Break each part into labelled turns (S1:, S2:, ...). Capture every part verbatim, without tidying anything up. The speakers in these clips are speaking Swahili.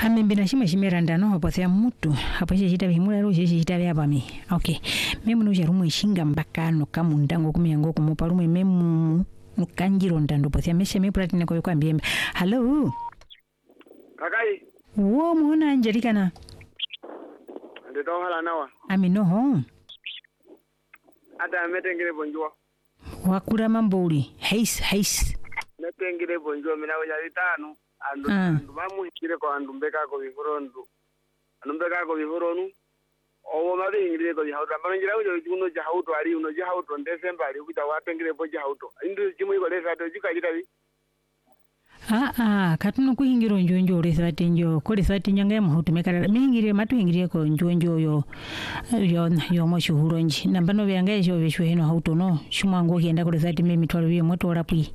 S1: Amembina shima shimeranda no hapothea mutu hapo chita bihimula ro chita byabami. Okay. Memu no jarumu ishinga mbakano kamundango kumiyango kumupa rumwe memu nukanjiro ndando pothea meshe me platina ko kwambie. Hello.
S2: Kakai.
S1: Wo muona Angelika na.
S2: Ndito hala nawa.
S1: Amino ho.
S2: Ata metengere bonjwa.
S1: Wakura mambo uli. Heis heis.
S2: Metengere bonjwa mina oja bitano. Andu andu bamuhikire ko andu mbeka ko bihorondu. Andu mbeka ko bihoronu. Owo mabe ingire ko bihauto. Amangira ujo juno jahauto ari uno jahauto December ari kuja watengere bo jahauto. Indu jimu iko lesa to jikajita bi.
S1: Ah ah katuno kuhingiro njonjo resati njo ko resati nyanga yamuhutu mekara mingire matu ingire ko njonjo yo yo yo moshuhuro nji nambano byanga ejo besho hino hauto no shumango kienda ko resati mimi twalo biyo moto rapui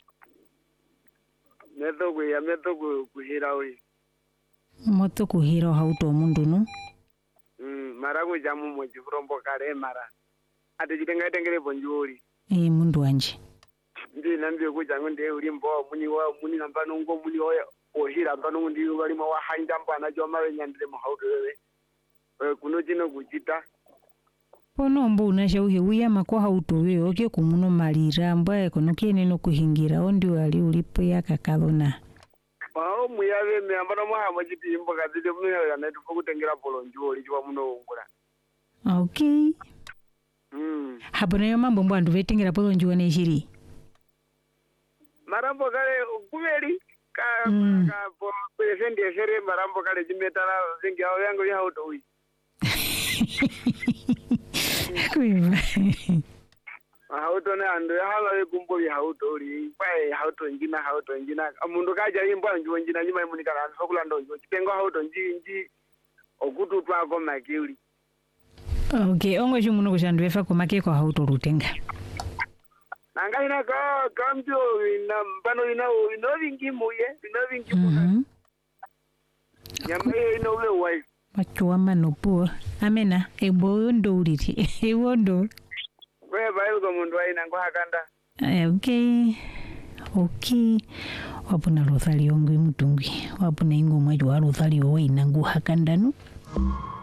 S2: meto ku ya meto ku kuhira we
S1: moto kuhira hauto mundu no
S2: mm mara ko jamu moji frombo kare mara ate jitenga tengere bonjori
S1: eh mundu anje
S2: ndi nambiye kuja ngonde uri mbo muni wa muni namba nongo muni oya ohira mbano ndi bali ma wa hanja mbana jo mawe nyandile mu haudo wewe eh kuno jino kujita
S1: pono mbo unasha uhe uya makwa hauto wewe oke kumuno malira mbaye kono kene no kuhingira ondi wali ulipo yakakabona
S2: bao muyabe me ambano mwa majiti imbo kadide muno ya netu kutengera polo njoli chwa muno ngura
S1: okay
S2: mm
S1: habona yo mambo mbo andu vetengera polo njone shiri
S2: marambo kale kubeli ka
S1: mm.
S2: ka po presenti esere marambo kale jimetala zingi hao yango ya auto ui
S1: kuiva
S2: auto ne ando ya hala kumbo ya auto uri pai auto njina auto njina amundu kaja imbo njo njina nyima imunikala sokula ndo njo tengo auto nji nji okutu twako makiuli
S1: okay ongo jumuno kushandu efa komake ko auto rutenga
S2: nanga ina ka kamjo ina mbano ina ino vingi muye ino vingi muka
S1: mhm
S2: nyama ino we wai
S1: macho amano po amena ebo ndo uriti ebo ndo
S2: we bayo ko mundu aina ngo hakanda
S1: eh okay okay wapuna rothali ongo mutungwi wapuna ingo mwajo wa rothali o ina ngo hakanda no